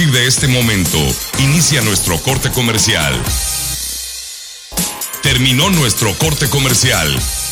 partir de este momento, inicia nuestro corte comercial. Terminó nuestro corte comercial.